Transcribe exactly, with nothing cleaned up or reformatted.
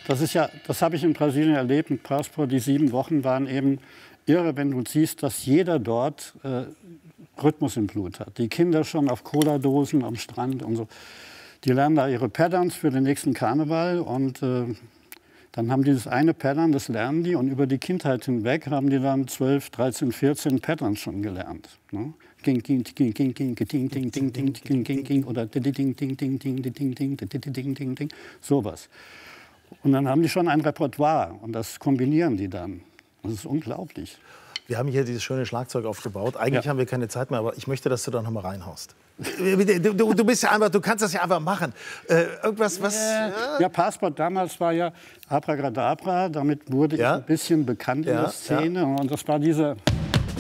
Das ist ja, das habe ich in Brasilien erlebt mit Passport. Die sieben Wochen waren eben irre, wenn du siehst, dass jeder dort äh, Rhythmus im Blut hat. Die Kinder schon auf Cola-Dosen am Strand und so. Die lernen da ihre Patterns für den nächsten Karneval und äh, dann haben die das eine Pattern, das lernen die und über die Kindheit hinweg haben die dann zwölf, dreizehn, vierzehn Patterns schon gelernt. Ne? Ging, ging, ging, ging, ging, ding, ding, ding, ding, ding, ding, ding, oder ding, ding, ding, ding, ding, ding, ding, ding, ding, ding, sowas. Und dann haben die schon ein Repertoire und das kombinieren die dann. Das ist unglaublich. Wir haben hier dieses schöne Schlagzeug aufgebaut. Eigentlich ja. haben wir keine Zeit mehr, aber ich möchte, dass du da noch mal reinhaust. Du, du, du bist ja einfach, du kannst das ja einfach machen. Äh, irgendwas, was? Ja, ja. ja, Passport damals war ja Abracadabra. Damit wurde ja? ich ein bisschen bekannt in ja? der Szene. Ja. Und das war diese